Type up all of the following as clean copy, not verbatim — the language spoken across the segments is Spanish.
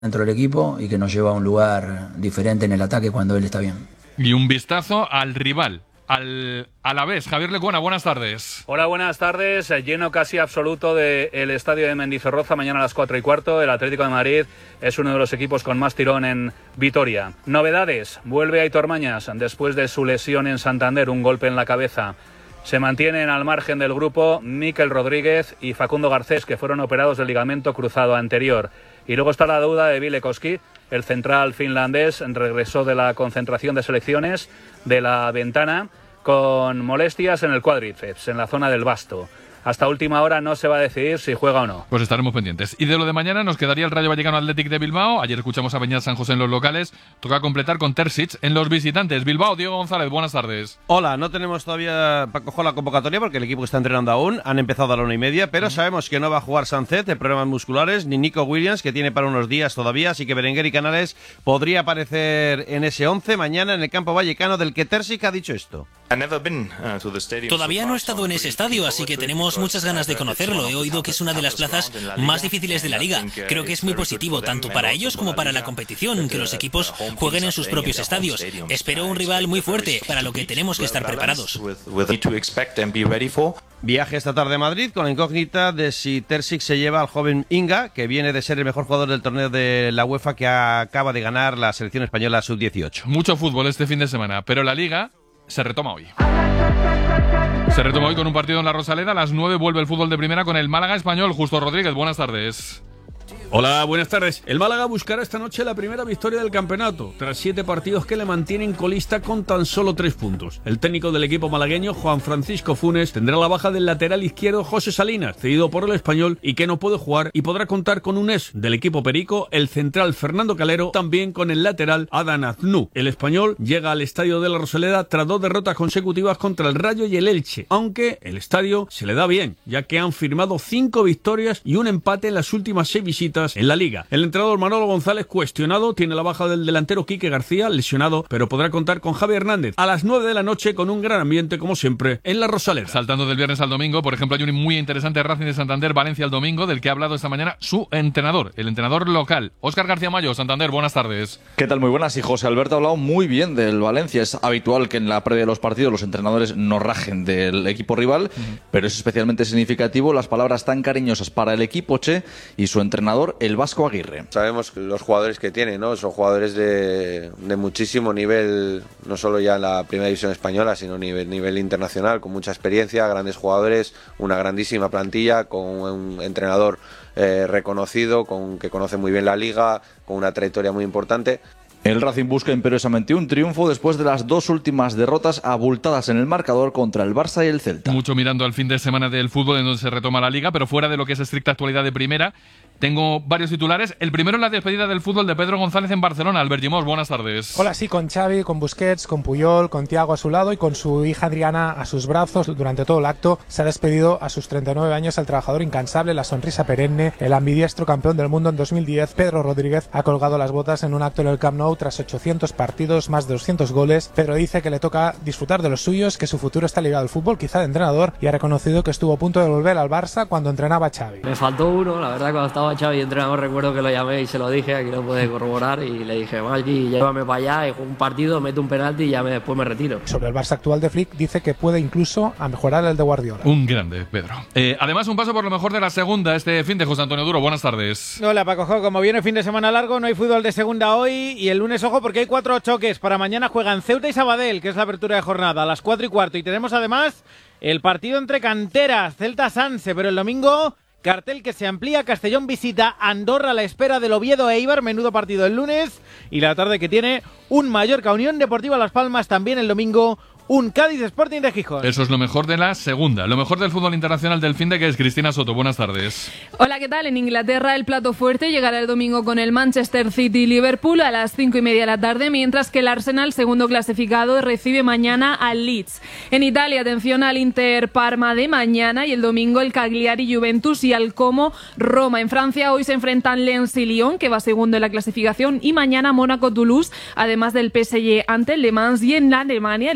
dentro del equipo y que nos lleva a un lugar diferente en el ataque cuando él está bien. Y un vistazo al rival, al Alavés. Javier Lecuona, buenas tardes. Hola, buenas tardes. Lleno casi absoluto del estadio de Mendizorroza mañana a las 4:15. El Atlético de Madrid es uno de los equipos con más tirón en Vitoria. Novedades. Vuelve Aitor Mañas después de su lesión en Santander, un golpe en la cabeza. Se mantienen al margen del grupo Mikel Rodríguez y Facundo Garcés, que fueron operados del ligamento cruzado anterior. Y luego está la duda de Ville Koski, el central finlandés, regresó de la concentración de selecciones de la ventana con molestias en el cuádriceps, en la zona del basto. Hasta última hora no se va a decidir si juega o no. Pues estaremos pendientes. Y de lo de mañana nos quedaría el Rayo Vallecano Athletic de Bilbao. Ayer escuchamos a Beñat San José en los locales. Toca completar con Terzic en los visitantes. Bilbao, Diego González, buenas tardes. Hola, no tenemos todavía Paco la convocatoria porque el equipo está entrenando aún. Han empezado a la 1:30, pero sabemos que no va a jugar Sancet de problemas musculares, ni Nico Williams, que tiene para unos días todavía. Así que Berenguer y Canales podría aparecer en ese 11 mañana en el campo vallecano, del que Terzic ha dicho esto. Todavía no he estado en ese estadio, así que tenemos muchas ganas de conocerlo. He oído que es una de las plazas más difíciles de la liga. Creo que es muy positivo, tanto para ellos como para la competición, que los equipos jueguen en sus propios estadios. Espero un rival muy fuerte, para lo que tenemos que estar preparados. Viaje esta tarde a Madrid con la incógnita de si Terzic se lleva al joven Inga, que viene de ser el mejor jugador del torneo de la UEFA, que acaba de ganar la selección española sub-18. Mucho fútbol este fin de semana, pero la Liga se retoma hoy. Se retoma hoy con un partido en la Rosaleda. A las 9 vuelve el fútbol de primera con el Málaga Español. Justo Rodríguez, buenas tardes. Hola, buenas tardes. El Málaga buscará esta noche la primera victoria del campeonato, tras 7 partidos que le mantienen colista con tan solo 3 puntos. El técnico del equipo malagueño, Juan Francisco Funes, tendrá la baja del lateral izquierdo José Salinas, cedido por el Español y que no puede jugar, y podrá contar con un ex del equipo perico, el central Fernando Calero, también con el lateral Adán Aznou. El Español llega al estadio de la Rosaleda tras 2 derrotas consecutivas contra el Rayo y el Elche, aunque el estadio se le da bien, ya que han firmado 5 victorias y un empate en las últimas 6 visitas en la Liga. El entrenador Manolo González, cuestionado, tiene la baja del delantero Quique García, lesionado, pero podrá contar con Javi Hernández a las 9 de la noche con un gran ambiente, como siempre, en la Rosaleda. Saltando del viernes al domingo, por ejemplo, hay un muy interesante Racing de Santander, Valencia el domingo, del que ha hablado esta mañana su entrenador, el entrenador local, Óscar García Mayo. Santander, buenas tardes. ¿Qué tal? Muy buenas. Y José Alberto ha hablado muy bien del Valencia. Es habitual que en la previa de los partidos los entrenadores no rajen del equipo rival, pero es especialmente significativo las palabras tan cariñosas para el equipo Che y su entrenador, el Vasco Aguirre. Sabemos los jugadores que tiene, ¿no? Son jugadores de muchísimo nivel, no solo ya en la primera división española, sino a nivel internacional, con mucha experiencia, grandes jugadores, una grandísima plantilla, con un entrenador reconocido, que conoce muy bien la liga, con una trayectoria muy importante. El Racing busca imperiosamente un triunfo después de las 2 últimas derrotas abultadas en el marcador contra el Barça y el Celta. Mucho mirando al fin de semana del fútbol, en donde se retoma la Liga, pero fuera de lo que es estricta actualidad de primera, tengo varios titulares. El primero es la despedida del fútbol de Pedro González en Barcelona. Albert Llimós, buenas tardes. Hola, sí, con Xavi, con Busquets, con Puyol, con Thiago a su lado y con su hija Adriana a sus brazos. Durante todo el acto se ha despedido a sus 39 años al trabajador incansable, la sonrisa perenne, el ambidiestro campeón del mundo en 2010. Pedro Rodríguez ha colgado las botas en un acto en el Camp Nou tras 800 partidos, más de 200 goles. Pedro dice que le toca disfrutar de los suyos, que su futuro está ligado al fútbol, quizá de entrenador, y ha reconocido que estuvo a punto de volver al Barça cuando entrenaba a Xavi. Me faltó uno, la verdad, cuando estaba Xavi entrenador. Recuerdo que lo llamé y se lo dije, aquí lo puede corroborar, y le dije, Maggi, llévame para allá, y juego un partido, meto un penalti y ya después me retiro. Sobre el Barça actual de Flick, dice que puede incluso a mejorar el de Guardiola. Un grande, Pedro. Además, un paso por lo mejor de la segunda este fin de José Antonio Duro. Buenas tardes. Hola, Paco. Como viene fin de semana largo, no hay fútbol de segunda hoy, y el lunes, ojo, porque hay 4 choques. Para mañana juegan Ceuta y Sabadell, que es la apertura de jornada, a las 4:15. Y tenemos además el partido entre canteras, Celta-Sanse, pero el domingo... cartel que se amplía, Castellón visita Andorra a la espera del Oviedo Eibar, menudo partido el lunes, y la tarde que tiene un Mallorca Unión Deportiva Las Palmas también el domingo, un Cádiz Sporting de Gijón. Eso es lo mejor de la segunda. Lo mejor del fútbol internacional del finde, que es Cristina Soto. Buenas tardes. Hola, ¿qué tal? En Inglaterra el plato fuerte llegará el domingo con el Manchester City-Liverpool a las 5:30 de la tarde, mientras que el Arsenal, segundo clasificado, recibe mañana al Leeds. En Italia, atención al Inter-Parma de mañana, y el domingo el Cagliari-Juventus y al Como Roma. En Francia hoy se enfrentan Lens y Lyon, que va segundo en la clasificación, y mañana Mónaco-Toulouse, además del PSG ante el Le Mans, y en Alemania el líder, el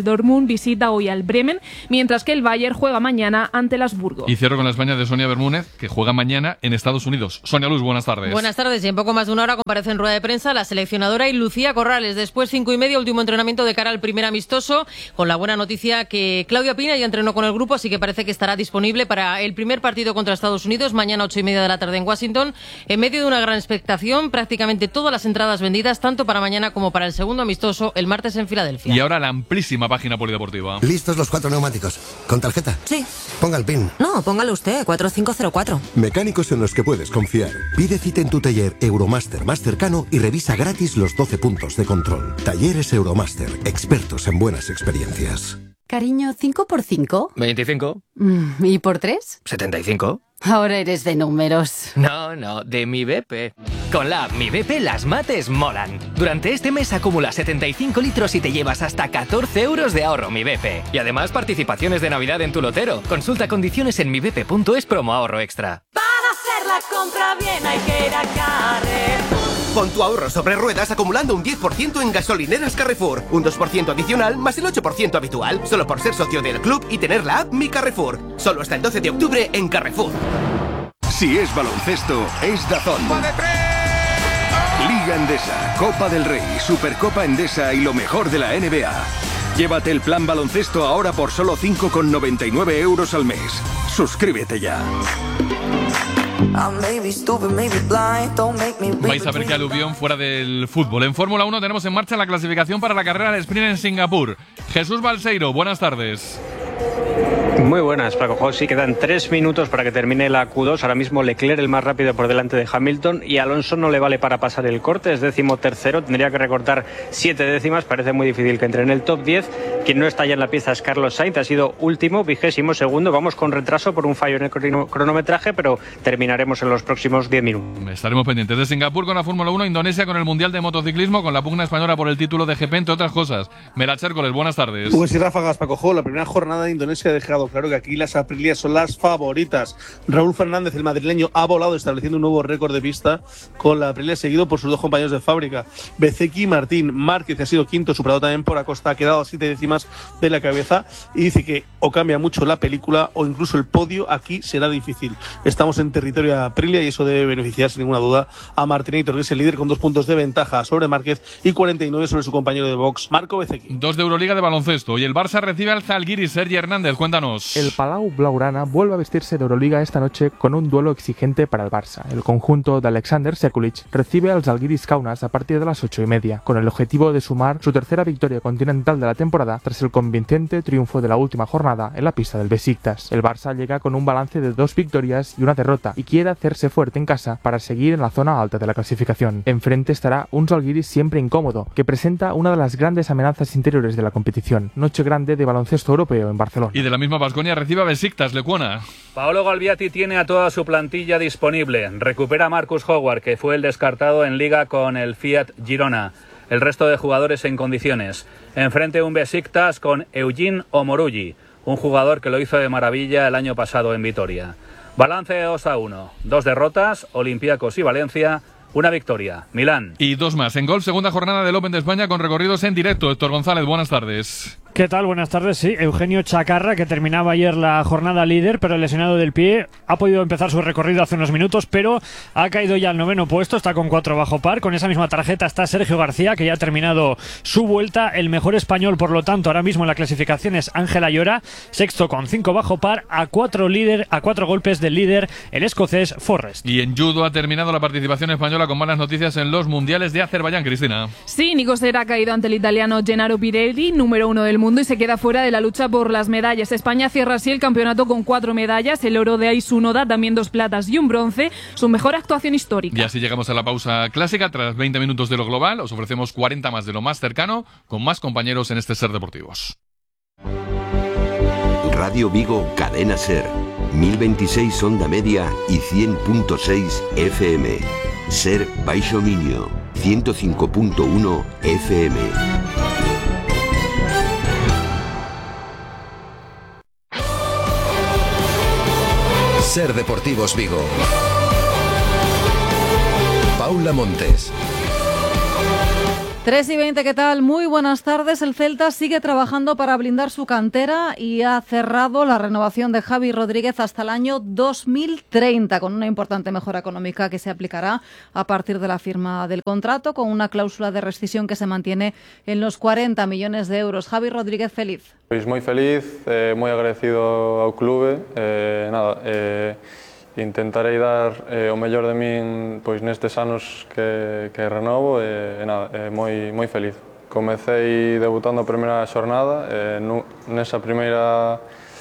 El Dortmund visita hoy al Bremen, mientras que el Bayern juega mañana ante el Habsburgo. Y cierro con la España de Sonia Bermúdez, que juega mañana en Estados Unidos. Sonia Luz, buenas tardes. Buenas tardes, y en poco más de una hora comparece en rueda de prensa la seleccionadora y Lucía Corrales. Después 5:30, último entrenamiento de cara al primer amistoso, con la buena noticia que Claudia Pina ya entrenó con el grupo, así que parece que estará disponible para el primer partido contra Estados Unidos, mañana 8:30 de la tarde en Washington, en medio de una gran expectación, prácticamente todas las entradas vendidas, tanto para mañana como para el segundo amistoso, el martes en Filadelfia. Y ahora la amplísima página polideportiva. ¿Listos los 4 neumáticos? ¿Con tarjeta? Sí. Ponga el PIN. No, póngalo usted, 4504. Mecánicos en los que puedes confiar. Pide cita en tu taller Euromaster más cercano y revisa gratis los 12 puntos de control. Talleres Euromaster, expertos en buenas experiencias. Cariño, ¿5 por 5? 25. ¿Y por 3? 75. Ahora eres de números. No, de Mi BP. Con la app Mi BP las mates molan. Durante este mes acumula 75 litros y te llevas hasta 14 euros de ahorro Mi BP. Y además participaciones de Navidad en tu lotero. Consulta condiciones en mibp.es promo ahorro extra. Para hacer la compra bien hay que ir a Carrefour. Pon tu ahorro sobre ruedas acumulando un 10% en gasolineras Carrefour. Un 2% adicional más el 8% habitual. Solo por ser socio del club y tener la app Mi Carrefour. Solo hasta el 12 de octubre en Carrefour. Si es baloncesto, es DAZN. Liga Endesa, Copa del Rey, Supercopa Endesa y lo mejor de la NBA. Llévate el plan baloncesto ahora por solo 5,99 euros al mes. Suscríbete ya. Vais a ver qué aluvión fuera del fútbol. En Fórmula 1 tenemos en marcha la clasificación para la carrera de sprint en Singapur. Jesús Balseiro, buenas tardes. Muy buenas, Paco. Sí, quedan 3 minutos para que termine la Q2. Ahora mismo Leclerc el más rápido por delante de Hamilton y Alonso no le vale para pasar el corte, es 13º, tendría que recortar 7 décimas, parece muy difícil que entre en el top 10. Quien no está ya en la pista es Carlos Sainz, ha sido último, 22º, vamos con retraso por un fallo en el cronometraje, pero terminaremos en los próximos 10 minutos. Estaremos pendientes de Singapur con la Fórmula 1, Indonesia con el Mundial de Motociclismo, con la pugna española por el título de GP, entre otras cosas. Melacher Hércules, buenas tardes. Pues y ráfagas, Paco. La primera jornada de Indonesia ha dejado claro que aquí las Aprilia son las favoritas. Raúl Fernández, el madrileño, ha volado estableciendo un nuevo récord de pista con la Aprilia, seguido por sus dos compañeros de fábrica, Bezzecchi y Martín. Márquez ha sido quinto, superado también por Acosta, ha quedado a 7 décimas de la cabeza y dice que o cambia mucho la película o incluso el podio aquí será difícil. Estamos en territorio Aprilia y eso debe beneficiar sin ninguna duda a Martinator, que es el líder con 2 puntos de ventaja sobre Márquez y 49 sobre su compañero de box, Marco Bezzecchi. 2 de Euroliga de baloncesto y el Barça recibe al Zalgiris. Sergi Hernández, cuéntanos. El Palau Blaugrana vuelve a vestirse de Euroliga esta noche con un duelo exigente para el Barça. El conjunto de Alexander Sekulic recibe al Zalgiris Kaunas a partir de las 8:30, con el objetivo de sumar su tercera victoria continental de la temporada tras el convincente triunfo de la última jornada en la pista del Besiktas. El Barça llega con un balance de 2 victorias y una derrota y quiere hacerse fuerte en casa para seguir en la zona alta de la clasificación. Enfrente estará un Zalgiris siempre incómodo, que presenta una de las grandes amenazas interiores de la competición. Noche grande de baloncesto europeo en Barcelona. Y de la misma Baskonia recibe a Besiktas, Lecuona. Paolo Galviati tiene a toda su plantilla disponible. Recupera a Marcus Howard, que fue el descartado en Liga con el Fiat Girona. El resto de jugadores en condiciones. Enfrente un Besiktas con Eugene Omorugi, un jugador que lo hizo de maravilla el año pasado en Vitoria. Balance 2-1. 2 derrotas, Olympiacos y Valencia. Una victoria, Milán. Y 2 más. En golf, segunda jornada del Open de España con recorridos en directo. Héctor González, buenas tardes. ¿Qué tal? Buenas tardes. Sí, Eugenio Chacarra, que terminaba ayer la jornada líder, pero lesionado del pie, ha podido empezar su recorrido hace unos minutos, pero ha caído ya al 9º puesto, está con 4 bajo par. Con esa misma tarjeta está Sergio García, que ya ha terminado su vuelta. El mejor español, por lo tanto, ahora mismo en la clasificación es Ángel Ayora, sexto con 5 bajo par, a 4 golpes del líder, el escocés Forrest. Y en judo ha terminado la participación española con malas noticias en los mundiales de Azerbaiyán, Cristina. Sí, Nico Serra ha caído ante el italiano Gennaro Pirelli, número 1 del mundo, y se queda fuera de la lucha por las medallas. España cierra así el campeonato con 4 medallas, el oro de Aisu Noda, también 2 platas y un bronce, su mejor actuación histórica. Y así llegamos a la pausa clásica. Tras 20 minutos de lo global, os ofrecemos 40 más de lo más cercano, con más compañeros en este Ser Deportivos. Radio Vigo, Cadena Ser, 1026 onda media y 100.6 FM. Ser Baixo Minio, 105.1 FM. Ser Deportivos Vigo. Paula Montes. 3:20, ¿qué tal? Muy buenas tardes. El Celta sigue trabajando para blindar su cantera y ha cerrado la renovación de Javi Rodríguez hasta el año 2030, con una importante mejora económica que se aplicará a partir de la firma del contrato, con una cláusula de rescisión que se mantiene en los 40 millones de euros. Javi Rodríguez, feliz. Pois moi feliz, moi agradecido ao clube, intentarei dar o mellor de min pois nestes anos que renovo moi feliz. Comecei debutando a primeira xornada, nesa primeira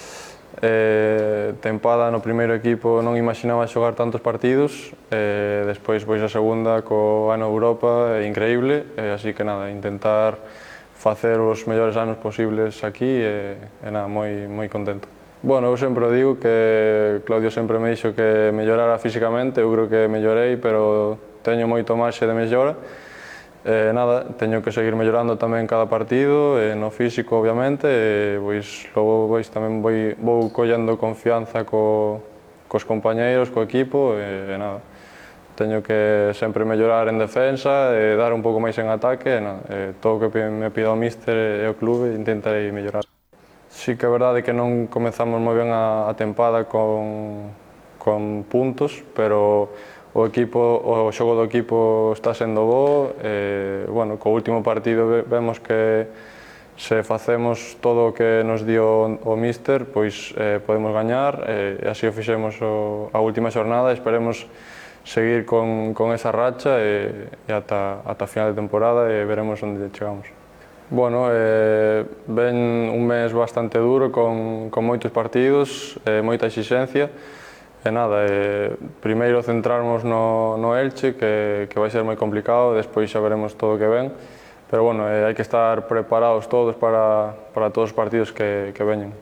tempada no primeiro equipo non imaginaba xogar tantos partidos, despois pois a segunda co ano Europa increíble, así que intentar facer os mellores anos posibles aquí moi contento. Bueno, eu sempre digo que Claudio sempre me dixo que mellorara físicamente, eu creo que mellorei, pero teño moito marxe de mellora. Teño que seguir mellorando tamén cada partido, no físico obviamente, pois logo tamén vou collendo confianza cos compañeiros, co equipo, teño que sempre mellorar en defensa, dar un pouco máis en ataque, todo o que me pida o míster e o clube intentarei mellorar. Sí que é verdade que non comezamos moi ben a tempada con puntos, pero o xogo do equipo está sendo bo. Co último partido vemos que se facemos todo o que nos dio o míster, pois podemos gañar, e así o fixemos a última xornada. Esperemos seguir con esa racha e ata final de temporada e veremos onde chegamos. Bueno, ven un mes bastante duro con moitos partidos, moita exixencia e primeiro centrarnos no Elche, que vai ser moi complicado, despois xa veremos todo o que ven, pero bueno, hai que estar preparados todos para todos os partidos que veñen.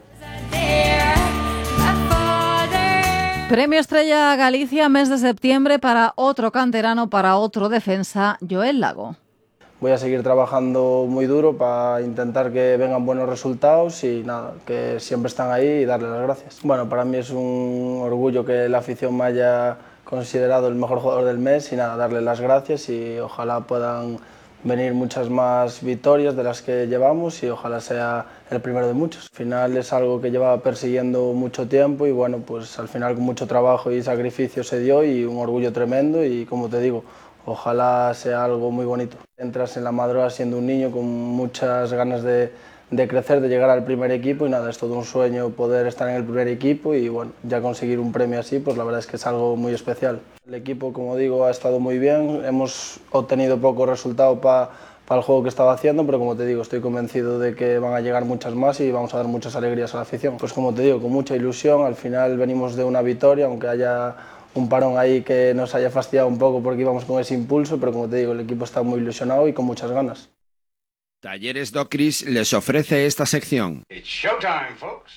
Premio Estrella Galicia, mes de septiembre, para otro canterano, para otro defensa, Joel Lago. Voy a seguir trabajando muy duro para intentar que vengan buenos resultados y que siempre están ahí y darles las gracias. Bueno, para mí es un orgullo que la afición me haya considerado el mejor jugador del mes y darles las gracias y ojalá puedan venir muchas más victorias de las que llevamos y ojalá sea el primero de muchos. Al final es algo que llevaba persiguiendo mucho tiempo y bueno, pues al final con mucho trabajo y sacrificio se dio y un orgullo tremendo y como te digo, ojalá sea algo muy bonito. Entras en la Madroa siendo un niño con muchas ganas de crecer, de llegar al primer equipo y es todo un sueño poder estar en el primer equipo y bueno, ya conseguir un premio así, pues la verdad es que es algo muy especial. El equipo, como digo, ha estado muy bien, hemos obtenido poco resultado para el juego que estaba haciendo, pero como te digo, estoy convencido de que van a llegar muchas más y vamos a dar muchas alegrías a la afición. Pues como te digo, con mucha ilusión, al final venimos de una victoria, aunque haya un parón ahí que nos haya fastidiado un poco porque íbamos con ese impulso, pero como te digo, el equipo está muy ilusionado y con muchas ganas. Talleres Docris les ofrece esta sección. It's showtime, folks.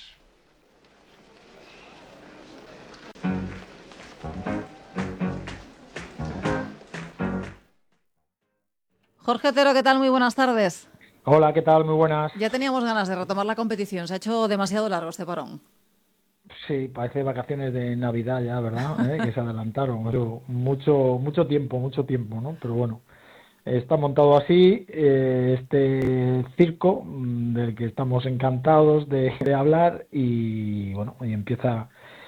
Jorge Otero, ¿qué tal? Muy buenas tardes. Hola, ¿qué tal? Muy buenas. Ya teníamos ganas de retomar la competición, se ha hecho demasiado largo este parón. Sí, parece vacaciones de Navidad ya, ¿verdad? Que se adelantaron. Pero mucho tiempo, ¿no? Pero bueno, está montado así este circo del que estamos encantados de hablar y bueno, y empieza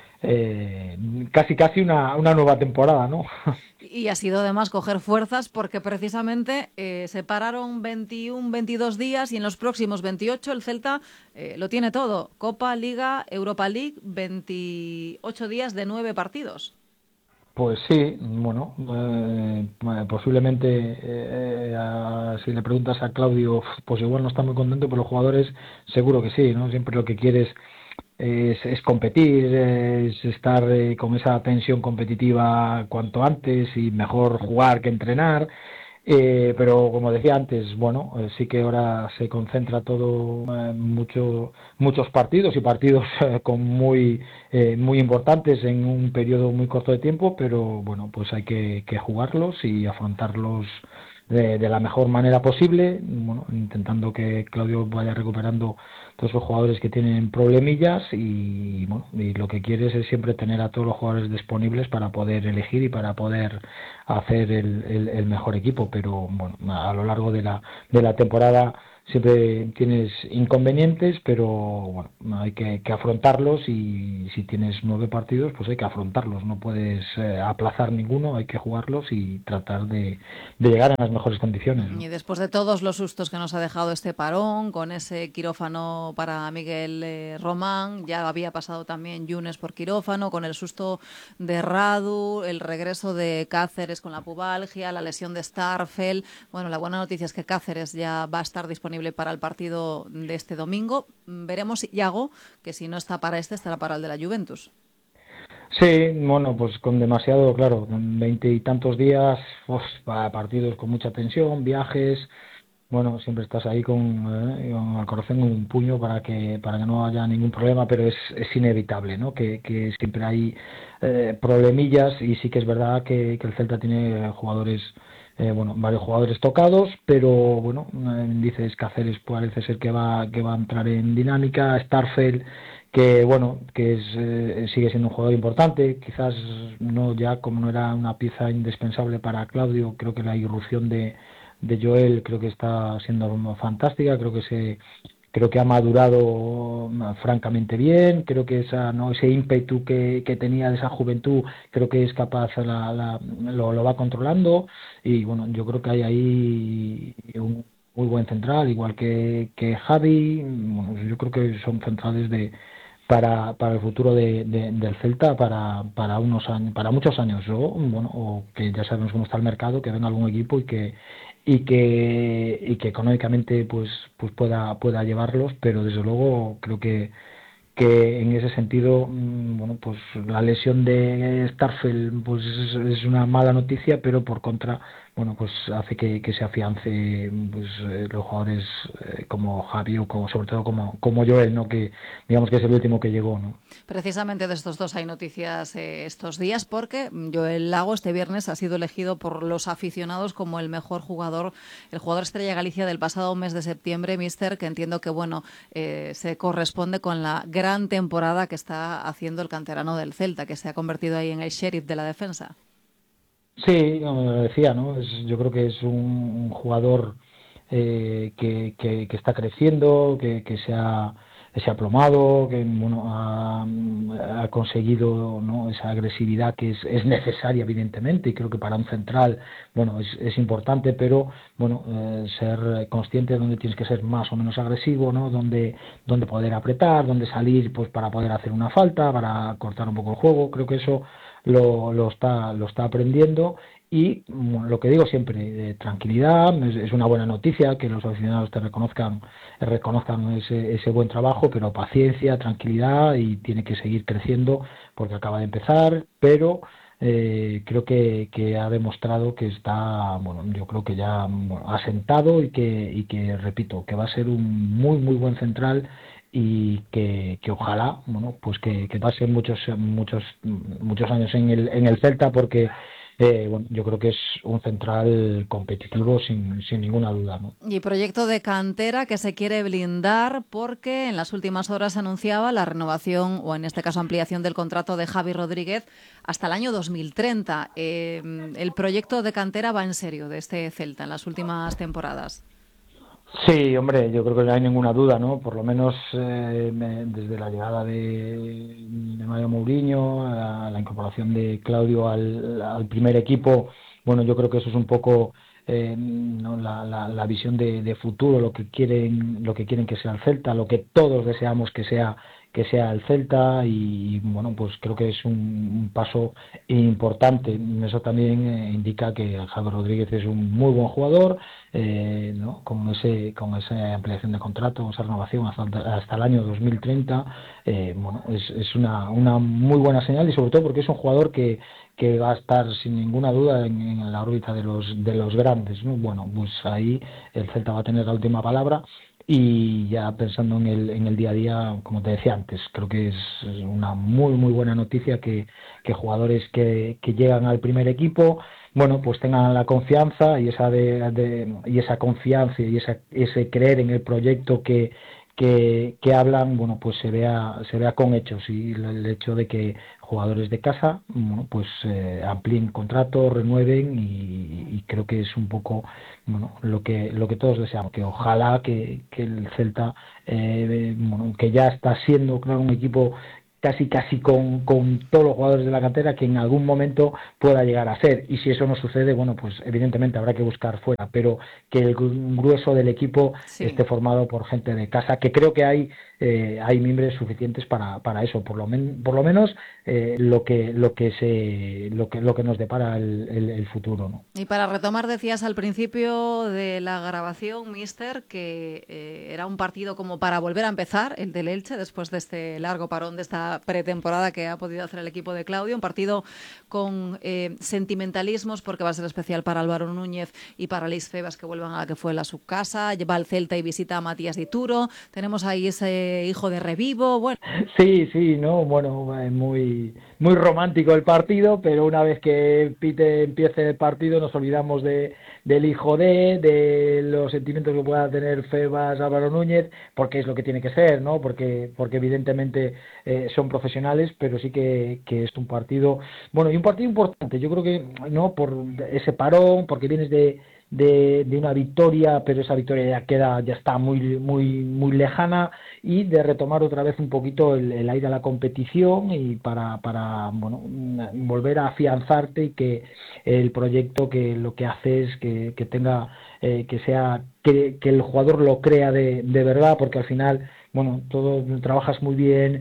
casi una nueva temporada, ¿no? Y ha sido además coger fuerzas porque precisamente se pararon 21, 22 días y en los próximos 28 el Celta lo tiene todo. Copa, Liga, Europa League, 28 días de 9 partidos. Pues sí, bueno, posiblemente si le preguntas a Claudio, pues igual no está muy contento, pero los jugadores seguro que sí, ¿no? Siempre lo que quieres es competir, es estar con esa tensión competitiva cuanto antes y mejor jugar que entrenar, pero como decía antes, bueno, sí que ahora se concentra todo muchos partidos y partidos con muy importantes en un periodo muy corto de tiempo, pero bueno, pues hay que jugarlos y afrontarlos de la mejor manera posible, bueno, intentando que Claudio vaya recuperando todos los jugadores que tienen problemillas y bueno, y lo que quieres es siempre tener a todos los jugadores disponibles para poder elegir y para poder hacer el mejor equipo, pero bueno, a lo largo de la temporada siempre tienes inconvenientes, pero bueno, hay que afrontarlos, y si tienes 9 partidos, pues hay que afrontarlos, no puedes aplazar ninguno, hay que jugarlos y tratar de llegar a las mejores condiciones, ¿no? Y después de todos los sustos que nos ha dejado este parón, con ese quirófano para Miguel Román, ya había pasado también Yunes por quirófano, con el susto de Radu, el regreso de Cáceres con la pubalgia, la lesión de Starfel. Bueno, la buena noticia es que Cáceres ya va a estar disponible para el partido de este domingo. Veremos si Iago, que si no está para estará para el de la Juventus. Sí, bueno, pues con demasiado, claro, 20 y tantos días, pues, para partidos con mucha tensión, viajes, bueno, siempre estás ahí con el corazón en un puño para que no haya ningún problema, pero es inevitable, ¿no? Que siempre hay problemillas, y sí que es verdad que el Celta tiene jugadores, varios jugadores tocados, pero bueno, dices Cáceres parece ser que va a entrar en dinámica, Starfel, que bueno, sigue siendo un jugador importante, quizás no ya como no era una pieza indispensable para Claudio. Creo que la irrupción de Joel creo que está siendo fantástica, creo que ha madurado francamente bien, creo que ese ímpetu que tenía de esa juventud, creo que es capaz, lo va controlando, y bueno, yo creo que hay ahí un muy buen central, igual que Javi. Bueno, yo creo que son centrales para el futuro del Celta para unos años, para muchos años, o que ya sabemos cómo está el mercado, que venga algún equipo y que económicamente pues pueda llevarlos, pero desde luego creo que en ese sentido, pues la lesión de Starfel pues es una mala noticia, pero por contra, pues hace que se afiance pues los jugadores como Javi, o sobre todo como Joel, ¿no? Que digamos que es el último que llegó, ¿no? Precisamente de estos dos hay noticias estos días, porque Joel Lago este viernes ha sido elegido por los aficionados como el mejor jugador, el jugador estrella Galicia del pasado mes de septiembre, míster, que entiendo que se corresponde con la gran temporada que está haciendo el canterano del Celta, que se ha convertido ahí en el sheriff de la defensa. Sí, como lo decía, ¿no? Yo creo que es un jugador que está creciendo, que se ha aplomado, que ha conseguido, ¿no?, esa agresividad que es necesaria, evidentemente, y creo que para un central es importante, pero ser consciente de dónde tienes que ser más o menos agresivo, ¿no?, dónde poder apretar, dónde salir pues para poder hacer una falta, para cortar un poco el juego. Creo que eso lo está aprendiendo. Y lo que digo siempre, tranquilidad, es una buena noticia que los aficionados te reconozcan ese buen trabajo, pero paciencia, tranquilidad, y tiene que seguir creciendo porque acaba de empezar, pero creo que ha demostrado que está, yo creo que ya asentado, y que repito, que va a ser un muy muy buen central, y que ojalá pues que pase muchos años en el Celta, porque yo creo que es un central competitivo sin ninguna duda, ¿no? Y proyecto de cantera que se quiere blindar, porque en las últimas horas se anunciaba la renovación, o en este caso ampliación, del contrato de Javi Rodríguez hasta el año 2030. El proyecto de cantera va en serio de este Celta en las últimas temporadas. Sí, hombre, yo creo que no hay ninguna duda, ¿no? Por lo menos desde la llegada de Mario Mourinho, a la incorporación de Claudio al primer equipo, yo creo que eso es un poco ¿no?, la visión de futuro, lo que quieren que sea el Celta, lo que todos deseamos que sea el Celta, y pues creo que es un paso importante. Eso también indica que Javi Rodríguez es un muy buen jugador, ¿no?, con esa ampliación de contrato, esa renovación hasta el año 2030, es una muy buena señal, y sobre todo porque es un jugador que va a estar sin ninguna duda en la órbita de los grandes, ¿no? Pues ahí el Celta va a tener la última palabra. Y ya pensando en el día a día, como te decía antes, creo que es una muy muy buena noticia que jugadores que llegan al primer equipo bueno, pues tengan la confianza y esa y esa confianza y ese creer en el proyecto que hablan, bueno, pues se vea con hechos, y el hecho de que jugadores de casa, bueno, pues amplíen contrato, renueven, y creo que es un poco, bueno, lo que todos deseamos, que ojalá que el Celta, bueno, que ya está siendo, claro, un equipo casi con todos los jugadores de la cantera, que en algún momento pueda llegar a ser, y si eso no sucede, bueno, pues evidentemente habrá que buscar fuera, pero que el grueso del equipo esté formado por gente de casa, que creo que hay miembros suficientes para eso, por lo menos lo que nos depara el futuro, ¿no? Y para retomar, decías al principio de la grabación, Mister, que era un partido como para volver a empezar, el del Elche, después de este largo parón, de esta pretemporada que ha podido hacer el equipo de Claudio, un partido con sentimentalismos, porque va a ser especial para Álvaro Núñez y para Luis Febas, que vuelvan a la que fue la su casa, lleva al Celta y visita a Matías Dituro, tenemos ahí ese hijo de Revivo, bueno. Sí, no, bueno, muy romántico el partido, pero una vez que empiece el partido nos olvidamos del hijo de los sentimientos que pueda tener Febas, Álvaro Núñez, porque es lo que tiene que ser, ¿no? Porque evidentemente son profesionales, pero sí que es un partido, bueno, y un partido importante, yo creo que, ¿no? Por ese parón, porque vienes de una victoria, pero esa victoria ya está muy lejana, y de retomar otra vez un poquito el aire a la competición, y para bueno, volver a afianzarte, y que el proyecto, que lo que haces, que tenga, que el jugador lo crea de verdad, porque al final, bueno, todo trabajas muy bien,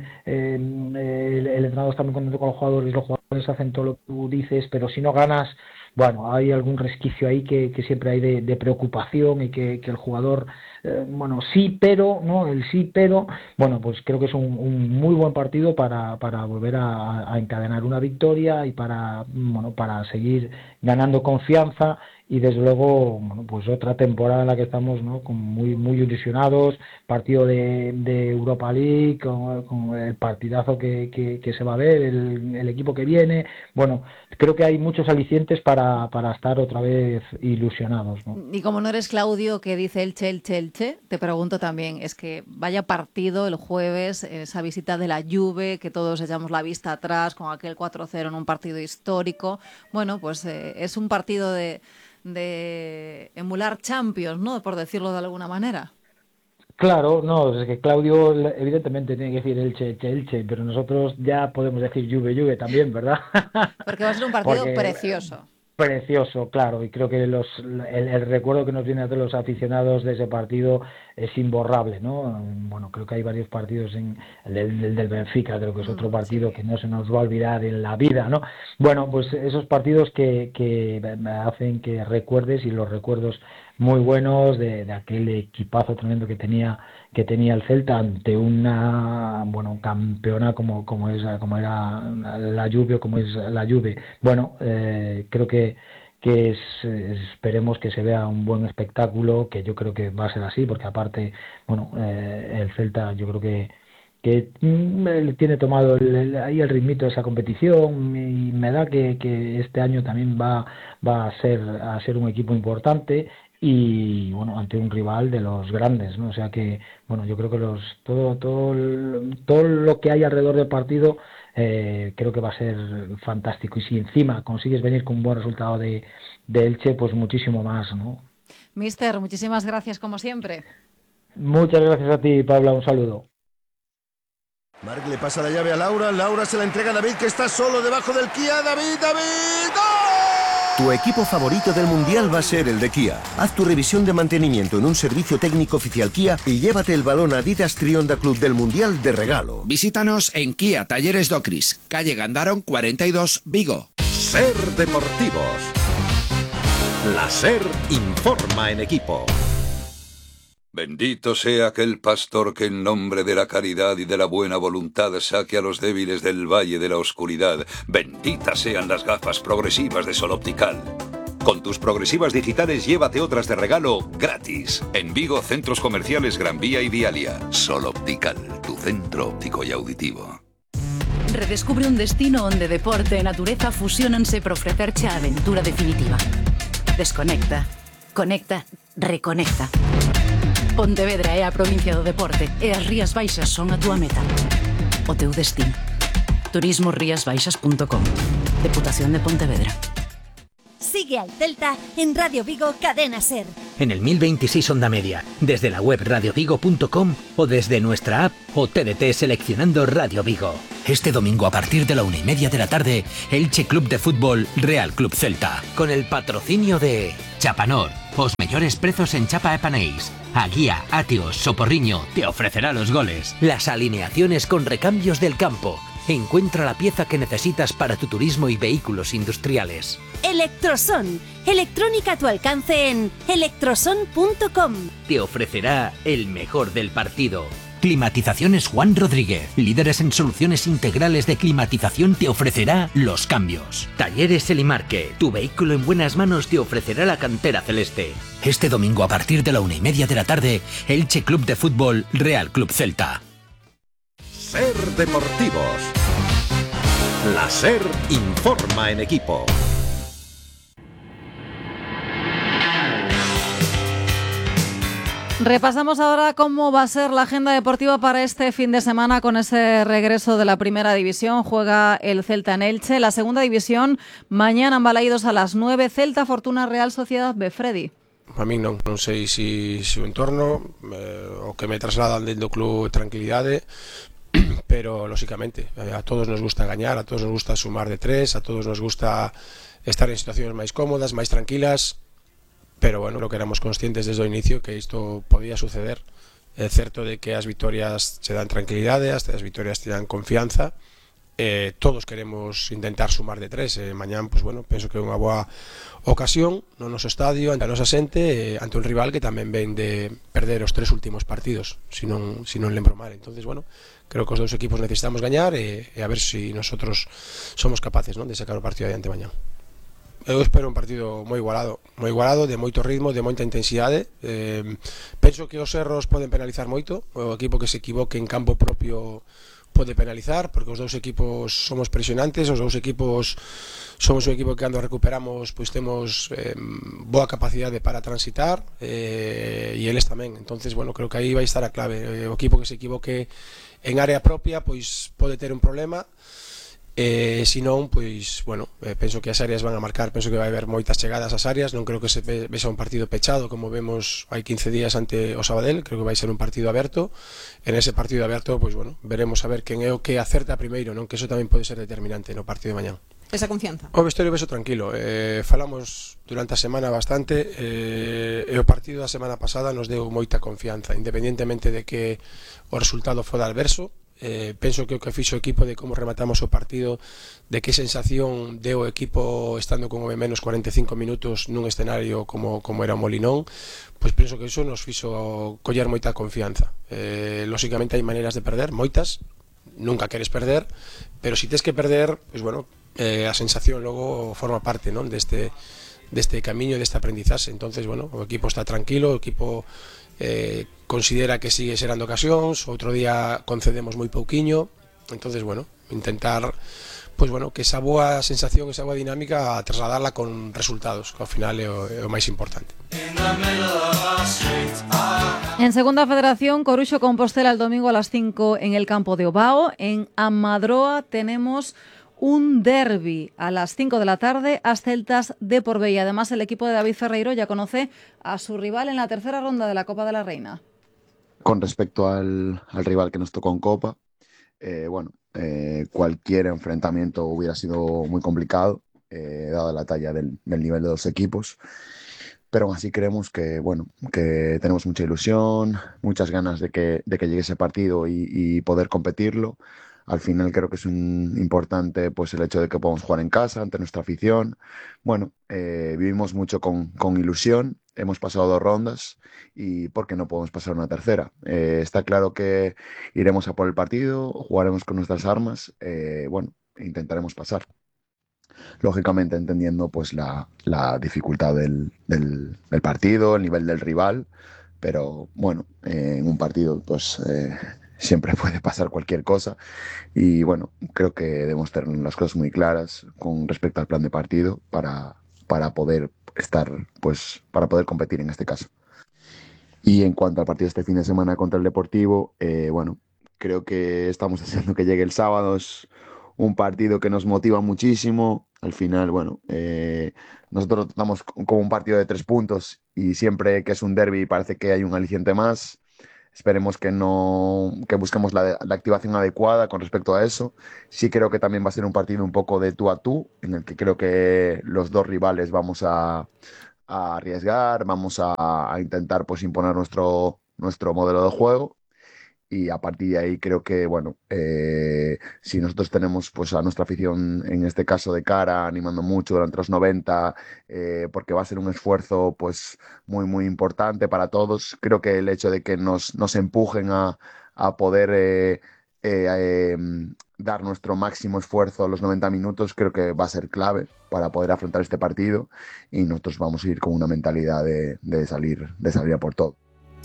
el entrenador está muy contento con los jugadores hacen todo lo que tú dices, pero si no ganas, bueno, hay algún resquicio ahí que siempre hay de preocupación, y que el jugador, bueno, sí, pero, ¿no? El sí, pero, bueno, pues creo que es un muy buen partido para volver a encadenar una victoria, y para seguir ganando confianza, y desde luego, bueno, pues otra temporada en la que estamos, ¿no? Muy ilusionados, partido de Europa League, con el partidazo que se va a ver, el equipo que viene, bueno, creo que hay muchos alicientes para estar otra vez ilusionados, ¿no? Y como no eres Claudio, que dice Elche, te pregunto también, es que vaya partido el jueves, esa visita de la Juve, que todos echamos la vista atrás con aquel 4-0 en un partido histórico, bueno, pues es un partido de emular Champions, ¿no? Por decirlo de alguna manera. Claro, no, es que Claudio evidentemente tiene que decir Elche, pero nosotros ya podemos decir Juve también, ¿verdad? Porque va a ser un partido precioso. Precioso, claro, y creo que el recuerdo que nos viene a todos los aficionados de ese partido es imborrable, ¿no? Bueno, creo que hay varios partidos, el del Benfica, creo que es otro partido que no se nos va a olvidar en la vida, ¿no? Bueno, pues esos partidos que hacen que recuerdes, y los recuerdos muy buenos de aquel equipazo tremendo que tenía el Celta ante una, bueno, campeona como era la Juve, como es la Juve. Bueno, creo que esperemos que se vea un buen espectáculo, que yo creo que va a ser así, porque aparte, bueno, el Celta yo creo que tiene tomado ahí el ritmito de esa competición, y me da que este año también va a ser un equipo importante, y bueno, ante un rival de los grandes, ¿no? O sea que, bueno, yo creo que todo lo que hay alrededor del partido creo que va a ser fantástico, y si encima consigues venir con un buen resultado de Elche, pues muchísimo más, ¿no? Mister, muchísimas gracias como siempre. Muchas gracias a ti, Paula, un saludo. Marc le pasa la llave a Laura se la entrega a David, que está solo debajo del Kia. David, ¡gol! Tu equipo favorito del Mundial va a ser el de Kia. Haz tu revisión de mantenimiento en un servicio técnico oficial Kia y llévate el balón Adidas Trionda Club del Mundial de regalo. Visítanos en Kia Talleres Docris, calle Gandaron 42, Vigo. Ser Deportivos. La SER informa en equipo. Bendito sea aquel pastor que en nombre de la caridad y de la buena voluntad saque a los débiles del valle de la oscuridad. Benditas sean las gafas progresivas de Sol Optical. Con tus progresivas digitales llévate otras de regalo gratis. En Vigo, centros comerciales Gran Vía y Vialia. Sol Optical, tu centro óptico y auditivo. Redescubre un destino onde deporte e natureza fusionanse para ofrecerche a aventura definitiva. Desconecta, conecta, reconecta. Pontevedra é a provincia do deporte e as Rías Baixas son a túa meta. O teu destino. turismosriasbaixas.com. Deputación de Pontevedra. Sigue al Celta en Radio Vigo Cadena Ser. En el 1026 Onda Media, desde la web radiovigo.com o desde nuestra app o TDT seleccionando Radio Vigo. Este domingo a partir de la 1:30 de la tarde, Elche Club de Fútbol Real Club Celta, con el patrocinio de Chapanor, os mellores prezos en chapa e panéis. A Guía, Atios, Soporriño te ofrecerá los goles. Las alineaciones con recambios del campo. Encuentra la pieza que necesitas para tu turismo y vehículos industriales. Electroson, electrónica a tu alcance en electroson.com. Te ofrecerá el mejor del partido. Climatizaciones Juan Rodríguez, líderes en soluciones integrales de climatización, te ofrecerá los cambios. Talleres Elimarque, tu vehículo en buenas manos te ofrecerá la cantera celeste. Este domingo a partir de la 1:30 de la tarde, Elche Club de Fútbol Real Club Celta. Ser Deportivos. La SER informa en equipo. Repasamos ahora cómo va a ser la agenda deportiva para este fin de semana con ese regreso de la primera división. Juega el Celta en Elche. La segunda división, mañana en Balaídos a las 9, Celta Fortuna Real Sociedad B. Freddy. A mí non sei se o entorno o que me trasladan dentro do club tranquilidade, pero lógicamente a todos nos gusta gañar, a todos nos gusta sumar de 3, a todos nos gusta estar en situacións máis cómodas, máis tranquilas. Pero bueno, creo que éramos conscientes desde o inicio que isto podía suceder. É certo de que as vitorias che dan tranquilidade, as vitorias te dan confianza. Todos queremos intentar sumar de 3. Mañán, pues bueno, penso que é unha boa ocasión no noso estadio, ante a nosa xente, ante un rival que tamén ven de perder os 3 últimos partidos, si non lembro mal. Entonces, bueno, creo que os dous equipos necesitamos gañar e a ver se nosotros somos capaces, ¿no?, de sacar o partido adiante mañán. Eu espero un partido moi igualado, de moito ritmo, de moita intensidade. Penso que os erros poden penalizar moito. O equipo que se equivoque en campo propio pode penalizar, porque os dous equipos somos presionantes, os dous equipos somos un equipo que cando recuperamos pois temos boa capacidade para transitar, e eles tamén. Entonces, bueno, creo que aí vai estar a clave. O equipo que se equivoque en área propia pois pode ter un problema. Se non, pois, bueno, penso que as áreas van a marcar, penso que vai haber moitas chegadas ás áreas, non creo que se vexa un partido pechado como vemos hai 15 días ante o Sabadell, creo que vai ser un partido aberto. En ese partido aberto, pois, bueno, veremos a ver quen é o que acerta primeiro, non, que eso tamén pode ser determinante no partido de mañán. Esa confianza? O vestiario beso tranquilo, falamos durante a semana bastante, e o partido da semana pasada nos deu moita confianza, independientemente de que o resultado fora adverso. Penso que o que fixo o equipo de como rematamos o partido, de que sensación deu o equipo estando con o menos 45 minutos nun escenario como era o Molinón, pois penso que iso nos fixo coller moita confianza. Lógicamente hai maneiras de perder, moitas, nunca queres perder, pero si tes que perder, pois bueno, a sensación logo forma parte, non, deste camiño, deste aprendizaxe. Entonces, bueno, o equipo está tranquilo, o equipo considera que sigue xerando ocasións, outro día concedemos moi pouquiño. Entonces, bueno, intentar, pois bueno, que esa boa sensación, esa boa dinámica trasladarla con resultados, que ao final é o máis importante. En Segunda Federación, Coruxo Compostela el domingo a las 5 en el campo de Obao. En Amadroa tenemos un derbi a las 5 de la tarde, as Celtas de Porbella. Además, el equipo de David Ferreiro ya conoce a su rival en la tercera ronda de la Copa de la Reina. Con respecto al rival que nos tocó en Copa, cualquier enfrentamiento hubiera sido muy complicado, dada la talla del nivel de los equipos. Pero aún así creemos que tenemos mucha ilusión, muchas ganas de que llegue ese partido y poder competirlo. Al final creo que es importante pues el hecho de que podamos jugar en casa, ante nuestra afición. Bueno, vivimos mucho con ilusión, hemos pasado 2 rondas y ¿por qué no podemos pasar una tercera? Está claro que iremos a por el partido, jugaremos con nuestras armas, intentaremos pasar. Lógicamente entendiendo pues la dificultad del partido, el nivel del rival, pero bueno, en un partido pues siempre puede pasar cualquier cosa y bueno, creo que debemos tener las cosas muy claras con respecto al plan de partido para poder para poder competir en este caso. Y en cuanto al partido este fin de semana contra el Deportivo, bueno, creo que estamos deseando que llegue el sábado. Es un partido que nos motiva muchísimo. Al final, bueno, nosotros lo tratamos como un partido de 3 puntos y siempre que es un derbi parece que hay un aliciente más. Esperemos que busquemos la activación adecuada con respecto a eso. Sí creo que también va a ser un partido un poco de tú a tú, en el que creo que los dos rivales vamos a arriesgar, vamos a intentar pues imponer nuestro modelo de juego y a partir de ahí creo que bueno, si nosotros tenemos pues a nuestra afición en este caso de cara animando mucho durante los 90 porque va a ser un esfuerzo pues muy importante para todos. Creo que el hecho de que nos empujen a poder dar nuestro máximo esfuerzo a los 90 minutos creo que va a ser clave para poder afrontar este partido y nosotros vamos a ir con una mentalidad de salir a por todo.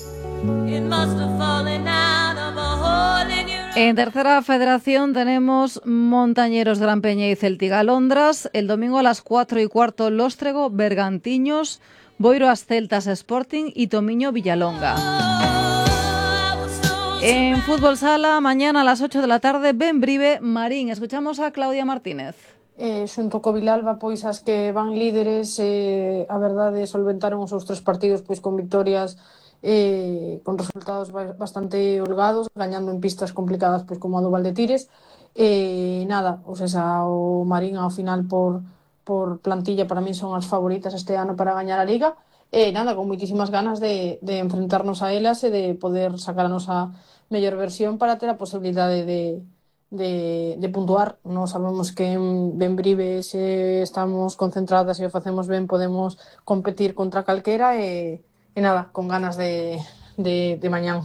En tercera federación tenemos Montañeros Gran Peña y Celtiga Londras. El domingo a las 4:15 Lóstrego, Bergantiños, Boiroas Celtas Sporting y Tomiño Villalonga. En fútbol sala, mañana a las 8 de la tarde, Bembrive Marín. Escuchamos a Claudia Martínez. Xunto co Vilalba, pois as que van líderes, a verdade, solventaron os seus 3 partidos pois con victorias, con resultados bastante holgados, gañando en pistas complicadas pois como a do Valdetires. Nada, o sea, o Marín ao final por plantilla para min son as favoritas este ano para gañar a Liga. Nada, con moitísimas ganas de enfrentarnos a elas e de poder sacar a nosa mellor versión para ter a posibilidade de puntuar. Nós sabemos que en Bembrive se estamos concentradas e o facemos ben podemos competir contra calquera e nada, con ganas de mañán.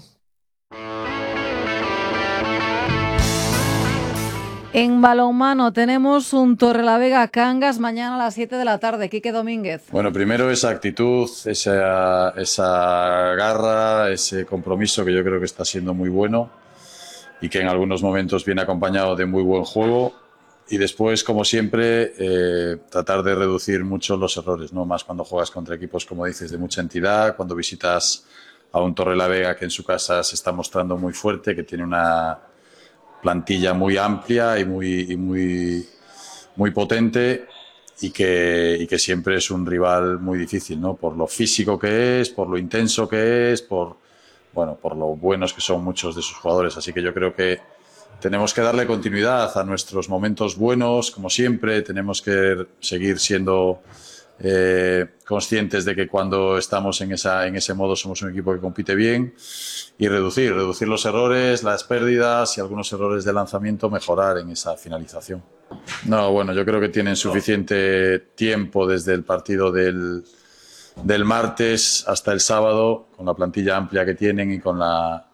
En balonmano tenemos un Torrelavega Cangas mañana a las 7 de la tarde. Quique Domínguez. Bueno, primero esa actitud, esa garra, ese compromiso que yo creo que está siendo muy bueno y que en algunos momentos viene acompañado de muy buen juego. Y después, como siempre, tratar de reducir mucho los errores, ¿no? Más cuando juegas contra equipos, como dices, de mucha entidad, cuando visitas a un Torrelavega que en su casa se está mostrando muy fuerte, que tiene una plantilla muy amplia y muy potente y que siempre es un rival muy difícil, ¿no? Por lo físico que es, por lo intenso que es, por lo buenos que son muchos de sus jugadores. Así que yo creo que tenemos que darle continuidad a nuestros momentos buenos, como siempre. Tenemos que seguir siendo conscientes de que cuando estamos en ese modo somos un equipo que compite bien y reducir los errores, las pérdidas y algunos errores de lanzamiento, mejorar en esa finalización. No, bueno, yo creo que tienen suficiente tiempo desde el partido del martes hasta el sábado, con la plantilla amplia que tienen y con la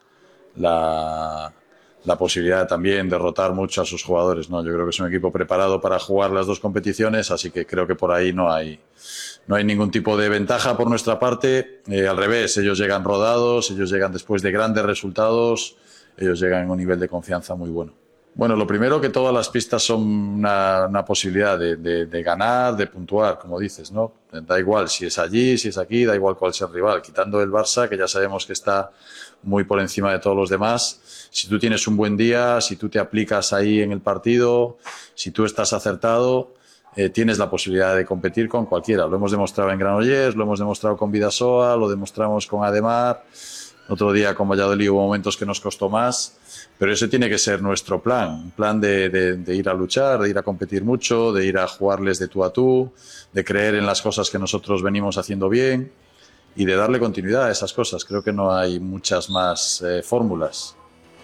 posibilidad también de rotar mucho a sus jugadores, ¿no? Yo creo que es un equipo preparado para jugar las dos competiciones, así que creo que por ahí no hay ningún tipo de ventaja por nuestra parte. Al revés, ellos llegan rodados, ellos llegan después de grandes resultados, ellos llegan en un nivel de confianza muy bueno. Bueno, lo primero, que todas las pistas son una posibilidad de ganar, de puntuar, como dices, ¿no? Da igual si es allí, si es aquí, da igual cuál sea el rival. Quitando el Barça, que ya sabemos que está muy por encima de todos los demás, si tú tienes un buen día, si tú te aplicas ahí en el partido, si tú estás acertado, tienes la posibilidad de competir con cualquiera. Lo hemos demostrado en Granollers, lo hemos demostrado con Bidasoa, lo demostramos con Ademar. Otro día con Valladolid hubo momentos que nos costó más, pero ese tiene que ser nuestro plan, un plan de ir a luchar, de ir a competir mucho, de ir a jugarles de tú a tú, de creer en las cosas que nosotros venimos haciendo bien y de darle continuidad a esas cosas. Creo que no hay muchas más fórmulas.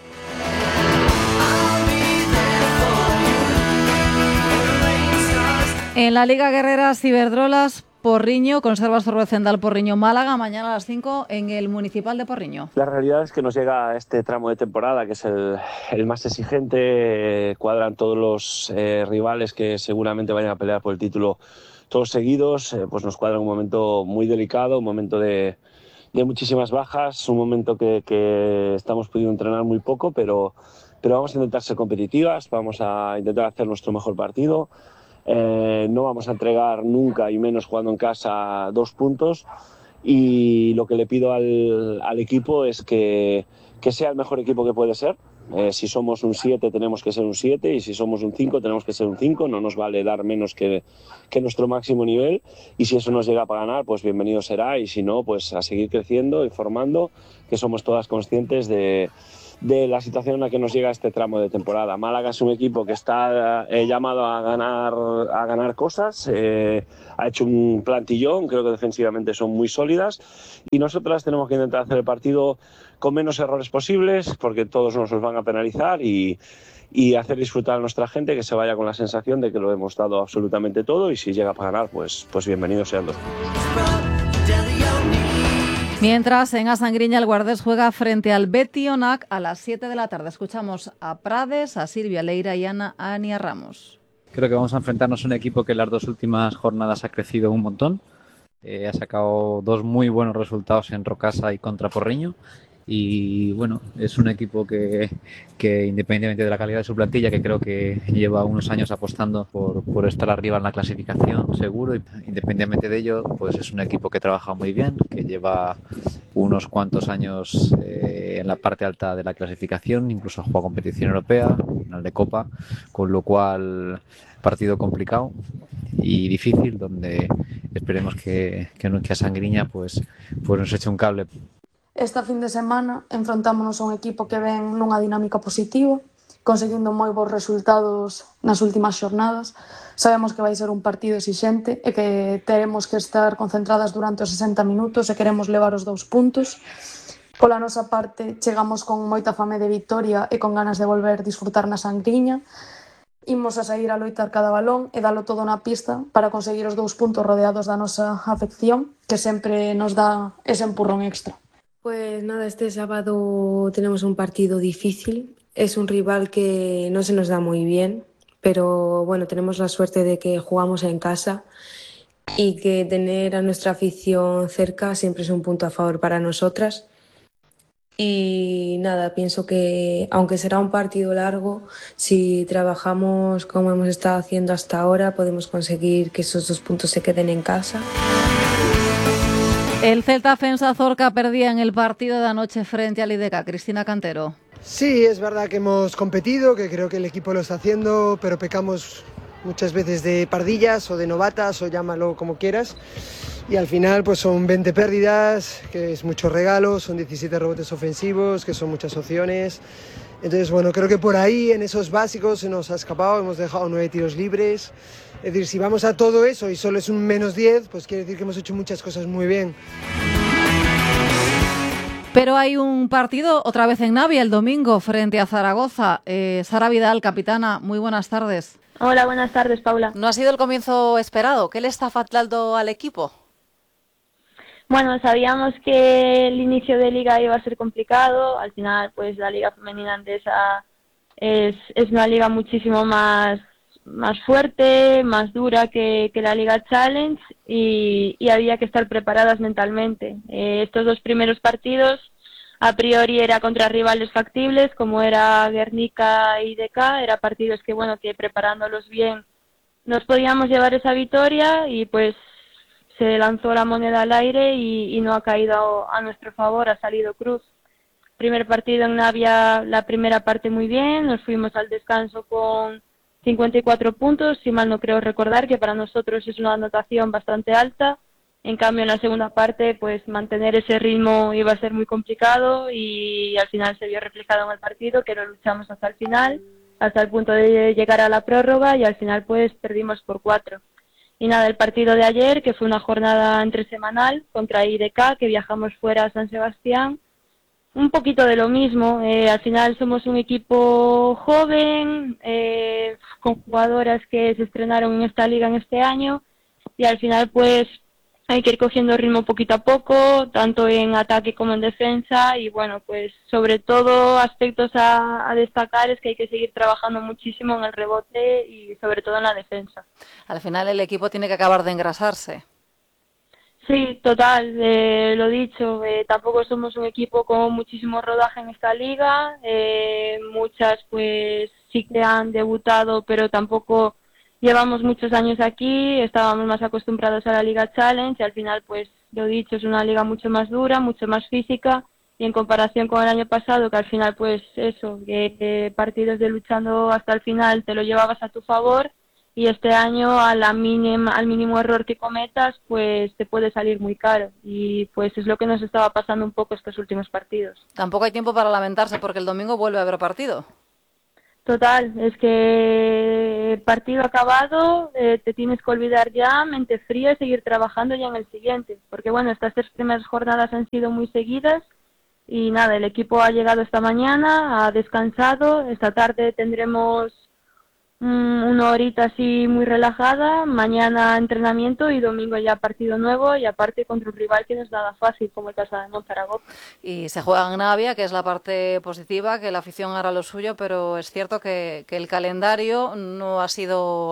En la Liga Guerrera Ciberdrolas, Porriño, Conservas Zorbecendal Porriño Málaga, mañana a las 5 en el Municipal de Porriño. La realidad es que nos llega este tramo de temporada, que es el más exigente. Cuadran todos los rivales que seguramente vayan a pelear por el título todos seguidos. Pues nos cuadra un momento muy delicado, un momento de muchísimas bajas, un momento que estamos pudiendo entrenar muy poco, pero vamos a intentar ser competitivas, vamos a intentar hacer nuestro mejor partido. No vamos a entregar nunca, y menos jugando en casa, 2 puntos. Y lo que le pido al equipo es que sea el mejor equipo que puede ser. Si somos un 7 tenemos que ser un 7, y si somos un 5 tenemos que ser un 5. No nos vale dar menos que nuestro máximo nivel, y si eso nos llega para ganar, pues bienvenido será, y si no, pues a seguir creciendo y formando, que somos todas conscientes de la situación en la que nos llega este tramo de temporada. Málaga es un equipo que está llamado a ganar cosas, ha hecho un plantillón, creo que defensivamente son muy sólidas, y nosotras tenemos que intentar hacer el partido con menos errores posibles, porque todos nos los van a penalizar, y hacer disfrutar a nuestra gente, que se vaya con la sensación de que lo hemos dado absolutamente todo, y si llega para ganar, pues bienvenidos sean 2 puntos. Mientras, en Asangriña, el Guardés juega frente al Betionac a las 7 de la tarde. Escuchamos a Prades, a Silvia Leira y a Ania Ramos. Creo que vamos a enfrentarnos a un equipo que en las 2 últimas jornadas ha crecido un montón. Ha sacado 2 muy buenos resultados en Rocasa y contra Porriño. Y bueno, es un equipo que independientemente de la calidad de su plantilla, que creo que lleva unos años apostando por estar arriba en la clasificación seguro, y independientemente de ello, pues es un equipo que trabaja muy bien, que lleva unos cuantos años en la parte alta de la clasificación, incluso juega competición europea, final de Copa, con lo cual partido complicado y difícil, donde esperemos que a Sangriña pues nos eche un cable. Esta fin de semana enfrontámonos a un equipo que ven nunha dinámica positiva, conseguindo moi bons resultados nas últimas xornadas. Sabemos que vai ser un partido exixente e que teremos que estar concentradas durante os 60 minutos e queremos levar os 2 puntos. Pola nosa parte, chegamos con moita fame de victoria e con ganas de volver a disfrutar na Sangriña. Imos a sair a loitar cada balón e dalo todo na pista para conseguir os 2 puntos rodeados da nosa afección, que sempre nos dá ese empurrón extra. Pues nada, este sábado tenemos un partido difícil. Es un rival que no se nos da muy bien, pero bueno, tenemos la suerte de que jugamos en casa y que tener a nuestra afición cerca siempre es un punto a favor para nosotras. Y nada, pienso que aunque será un partido largo, si trabajamos como hemos estado haciendo hasta ahora, podemos conseguir que esos 2 puntos se queden en casa. El Celta Fensa Zorca perdía en el partido de anoche frente al IDK. Cristina Cantero. Sí, es verdad que hemos competido, que creo que el equipo lo está haciendo, pero pecamos muchas veces de pardillas o de novatas, o llámalo como quieras. Y al final pues son 20 pérdidas, que es mucho regalo, son 17 rebotes ofensivos, que son muchas opciones. Entonces, bueno, creo que por ahí en esos básicos se nos ha escapado, hemos dejado 9 tiros libres. Es decir, si vamos a todo eso y solo es un -10, pues quiere decir que hemos hecho muchas cosas muy bien. Pero hay un partido otra vez en Navia el domingo frente a Zaragoza. Sara Vidal, capitana, muy buenas tardes. Hola, buenas tardes, Paula. ¿No ha sido el comienzo esperado? ¿Qué le está faltando al equipo? Bueno, sabíamos que el inicio de liga iba a ser complicado. Al final, pues la liga femenina andesa es una liga muchísimo más fuerte, más dura que la Liga Challenge, y había que estar preparadas mentalmente. Estos 2 primeros partidos a priori era contra rivales factibles como era Guernica y IDK, era partidos que que preparándolos bien nos podíamos llevar esa victoria, y pues se lanzó la moneda al aire y no ha caído a nuestro favor, ha salido cruz. Primer partido en Navia, la primera parte muy bien, nos fuimos al descanso con 54 puntos, si mal no creo recordar, que para nosotros es una anotación bastante alta. En cambio, en la segunda parte, pues mantener ese ritmo iba a ser muy complicado, y al final se vio reflejado en el partido, que lo luchamos hasta el final, hasta el punto de llegar a la prórroga, y al final pues perdimos por 4. Y nada, el partido de ayer, que fue una jornada entresemanal contra IDK, que viajamos fuera a San Sebastián, un poquito de lo mismo. Al final somos un equipo joven, con jugadoras que se estrenaron en esta liga en este año, y al final pues hay que ir cogiendo ritmo poquito a poco, tanto en ataque como en defensa, y bueno, pues sobre todo aspectos a destacar es que hay que seguir trabajando muchísimo en el rebote y sobre todo en la defensa. Al final el equipo tiene que acabar de engrasarse. Sí, total, lo dicho, tampoco somos un equipo con muchísimo rodaje en esta liga, muchas pues sí que han debutado, pero tampoco llevamos muchos años aquí, estábamos más acostumbrados a la Liga Challenge y al final pues lo dicho, es una liga mucho más dura, mucho más física y en comparación con el año pasado que al final pues eso, que partidos de luchando hasta el final te lo llevabas a tu favor. Y este año al mínimo error que cometas, pues te puede salir muy caro. Y pues es lo que nos estaba pasando un poco estos últimos partidos. Tampoco hay tiempo para lamentarse porque el domingo vuelve a haber partido. Total, es que partido acabado, te tienes que olvidar ya, mente fría y seguir trabajando ya en el siguiente. Porque bueno, estas 3 primeras jornadas han sido muy seguidas y nada, el equipo ha llegado esta mañana, ha descansado, esta tarde tendremos una horita así muy relajada, mañana entrenamiento y domingo ya partido nuevo y aparte contra un rival que no es nada fácil como el Casa de Monzaragoza. Y se juega en Navia, que es la parte positiva, que la afición hará lo suyo, pero es cierto que el calendario no ha sido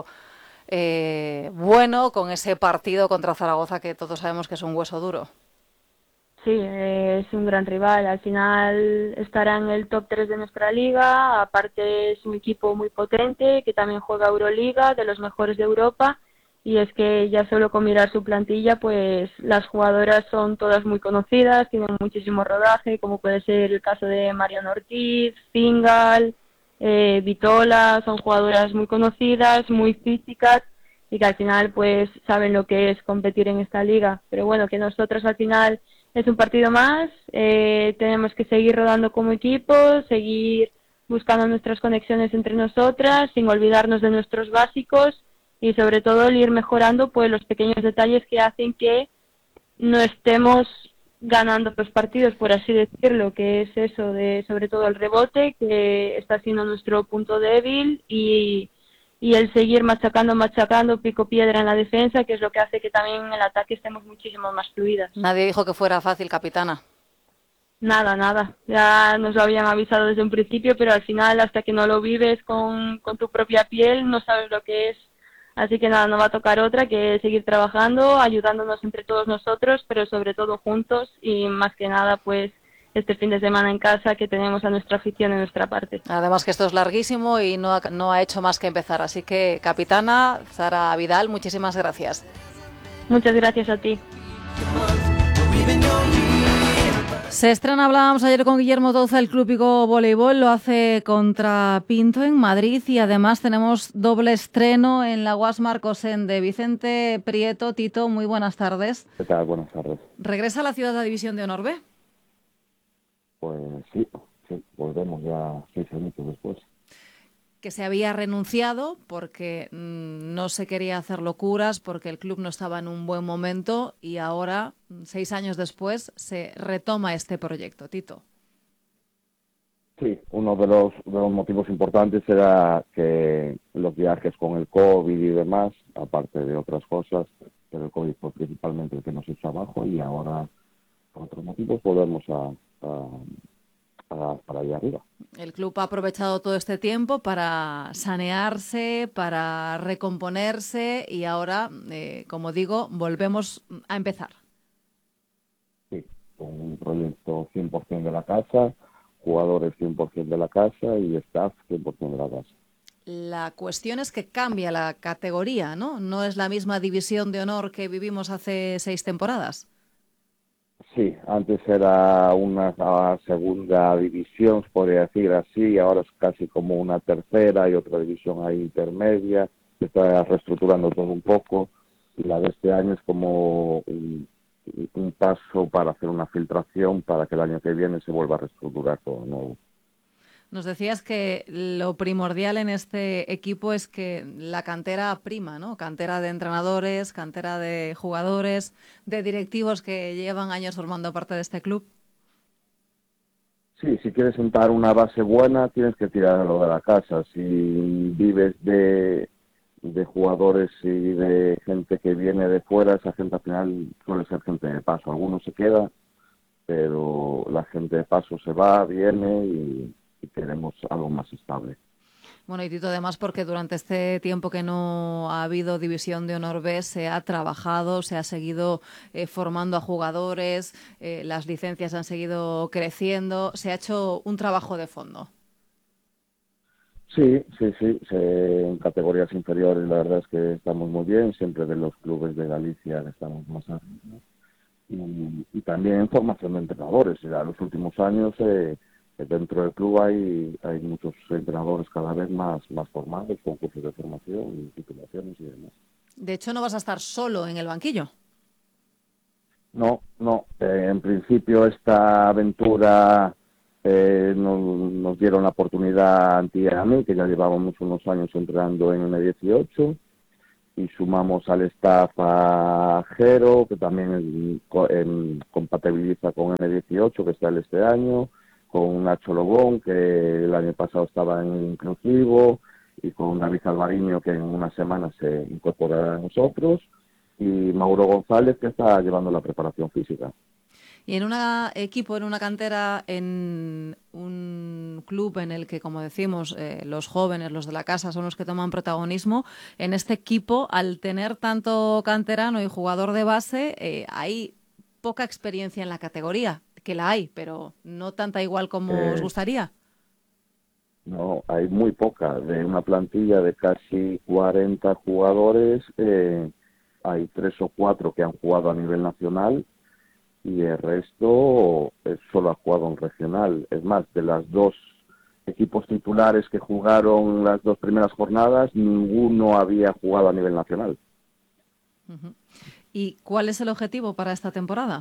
bueno con ese partido contra Zaragoza que todos sabemos que es un hueso duro. Sí, es un gran rival. Al final estará en el top 3 de nuestra liga. Aparte es un equipo muy potente que también juega Euroliga, de los mejores de Europa. Y es que ya solo con mirar su plantilla, pues las jugadoras son todas muy conocidas, tienen muchísimo rodaje, como puede ser el caso de Mariano Ortiz, Fingal, Vitola. Son jugadoras muy conocidas, muy físicas y que al final pues saben lo que es competir en esta liga. Pero bueno, que nosotros al final es un partido más, tenemos que seguir rodando como equipo, seguir buscando nuestras conexiones entre nosotras, sin olvidarnos de nuestros básicos y sobre todo el ir mejorando pues los pequeños detalles que hacen que no estemos ganando los partidos, por así decirlo, que es eso de sobre todo el rebote, que está siendo nuestro punto débil y el seguir machacando pico piedra en la defensa, que es lo que hace que también en el ataque estemos muchísimo más fluidas. Nadie dijo que fuera fácil, capitana. Nada. Ya nos lo habían avisado desde un principio, pero al final, hasta que no lo vives con tu propia piel, no sabes lo que es. Así que nada, no va a tocar otra que seguir trabajando, ayudándonos entre todos nosotros, pero sobre todo juntos y más que nada, pues este fin de semana en casa que tenemos a nuestra afición en nuestra parte. Además que esto es larguísimo y no ha hecho más que empezar. Así que, capitana Zara Vidal, muchísimas gracias. Muchas gracias a ti. Se estrena, hablábamos ayer con Guillermo Toza, el Club Vigo Voleibol, lo hace contra Pinto en Madrid y además tenemos doble estreno en la UAS Marcosen de Vicente Prieto. Tito, muy buenas tardes. ¿Qué tal? Buenas tardes. ¿Regresa a la ciudad de la División de Honor B? Pues sí, volvemos ya 6 años después. Que se había renunciado porque no se quería hacer locuras, porque el club no estaba en un buen momento y ahora, 6 años después, se retoma este proyecto. Tito. Sí, uno de los motivos importantes era que los viajes con el COVID y demás, aparte de otras cosas, pero el COVID fue principalmente el que nos echó abajo y ahora, por otros motivos, volvemos para allá arriba. El club ha aprovechado todo este tiempo para sanearse, para recomponerse y ahora, como digo, volvemos a empezar. Sí, con un proyecto 100% de la casa, jugadores 100% de la casa y staff 100% de la casa. La cuestión es que cambia la categoría, ¿no? No es la misma división de honor que vivimos hace 6 temporadas. Sí, antes era una segunda división, se podría decir así, ahora es casi como una tercera y otra división ahí intermedia, se está reestructurando todo un poco y la de este año es como un paso para hacer una filtración para que el año que viene se vuelva a reestructurar todo de nuevo. Nos decías que lo primordial en este equipo es que la cantera prima, ¿no? Cantera de entrenadores, cantera de jugadores, de directivos que llevan años formando parte de este club. Sí, si quieres sentar una base buena tienes que tirar a lo de la casa. Si vives de jugadores y de gente que viene de fuera, esa gente al final suele ser gente de paso. Algunos se queda, pero la gente de paso se va, viene y queremos algo más estable. Bueno, y Tito, además, porque durante este tiempo que no ha habido División de Honor B, se ha trabajado, se ha seguido formando a jugadores, las licencias han seguido creciendo, se ha hecho un trabajo de fondo. Sí. En categorías inferiores la verdad es que estamos muy bien, siempre de los clubes de Galicia estamos más arriba. Y también en formación de entrenadores. Ya en los últimos años dentro del club hay muchos entrenadores cada vez más formados, con cursos de formación y titulaciones y demás. De hecho, no vas a estar solo en el banquillo. No. En principio esta aventura nos dieron la oportunidad a ti y a mí, que ya llevábamos unos años entrenando en M18, y sumamos al staff a Jero, que también compatibiliza con M18, que está este año, con Nacho Lobón, que el año pasado estaba en inclusivo, y con David Alvariño, que en una semana se incorporará a nosotros, y Mauro González, que está llevando la preparación física. Y en un equipo, en una cantera, en un club en el que, como decimos, los jóvenes, los de la casa, son los que toman protagonismo, en este equipo, al tener tanto canterano y jugador de base, hay poca experiencia en la categoría, que la hay, pero no tanta igual como os gustaría. No, hay muy poca. De una plantilla de casi 40 jugadores, hay 3 o 4 que han jugado a nivel nacional, y el resto solo ha jugado en regional. Es más, de las 2 equipos titulares que jugaron las 2 primeras jornadas, ninguno había jugado a nivel nacional. Uh-huh. ¿Y cuál es el objetivo para esta temporada?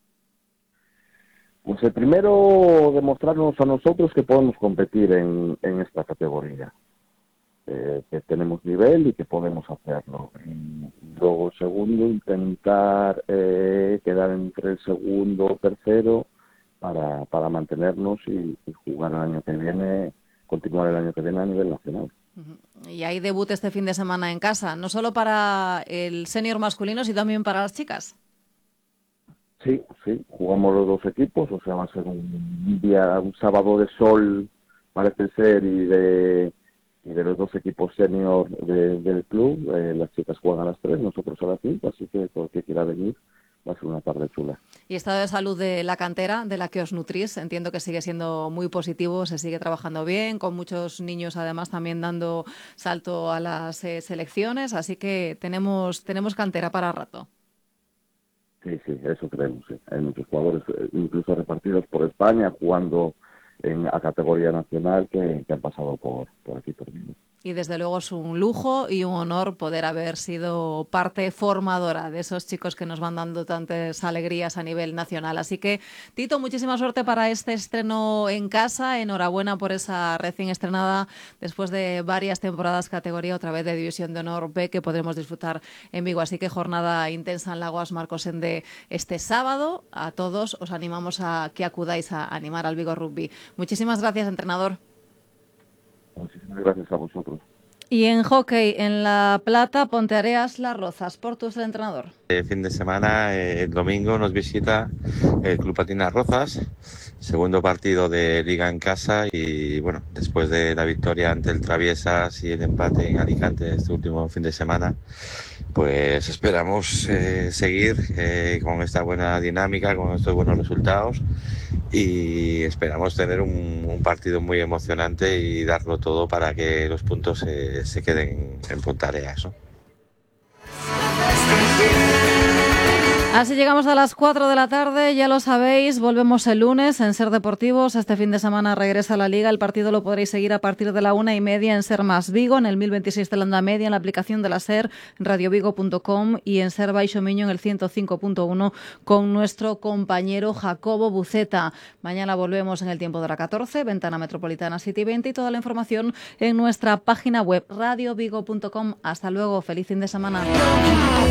Pues el primero, demostrarnos a nosotros que podemos competir en esta categoría, que tenemos nivel y que podemos hacerlo. Y luego, segundo, intentar quedar entre el segundo o tercero para mantenernos y jugar el año que viene, continuar el año que viene a nivel nacional. Y hay debut este fin de semana en casa, no solo para el senior masculino, sino también para las chicas. Sí, jugamos los 2 equipos, o sea, va a ser un sábado de sol, parece ser, y de los 2 equipos senior del club. Las chicas juegan a las 3, nosotros a las 5, así que todo el que quiera venir va a ser una tarde chula. Y estado de salud de la cantera, de la que os nutrís, entiendo que sigue siendo muy positivo, se sigue trabajando bien, con muchos niños además también dando salto a las selecciones, así que tenemos cantera para rato. Sí, eso creemos, sí. Hay muchos jugadores, incluso repartidos por España, jugando a categoría nacional, que han pasado por aquí por mí. Y desde luego es un lujo y un honor poder haber sido parte formadora de esos chicos que nos van dando tantas alegrías a nivel nacional. Así que, Tito, muchísima suerte para este estreno en casa. Enhorabuena por esa recién estrenada después de varias temporadas categoría, otra vez de División de Honor B, que podremos disfrutar en Vigo. Así que jornada intensa en Lagoas Marcosende este sábado. A todos os animamos a que acudáis a animar al Vigo Rugby. Muchísimas gracias, entrenador. Muchísimas gracias a vosotros. Y en hockey, en La Plata, Ponteareas, Las Rozas. Portu es el entrenador. Fin de semana, el domingo, nos visita el Club Patina Rozas, segundo partido de Liga en casa, y bueno, después de la victoria ante el Traviesas y el empate en Alicante este último fin de semana, pues esperamos seguir con esta buena dinámica, con estos buenos resultados, y esperamos tener un partido muy emocionante y darlo todo para que los puntos se queden en Ponteareas, ¿no? Así llegamos a las 4 de la tarde, ya lo sabéis, volvemos el lunes en Ser Deportivos. Este fin de semana regresa a la Liga, el partido lo podréis seguir a partir de la 1:30 en Ser Más Vigo, en el 1026 de la onda media, en la aplicación de la Ser, radiovigo.com, y en Ser Baixo Miño en el 105.1 con nuestro compañero Jacobo Buceta. Mañana volvemos en el tiempo de la 14, Ventana Metropolitana 7 y 20, y toda la información en nuestra página web radiovigo.com. Hasta luego, feliz fin de semana.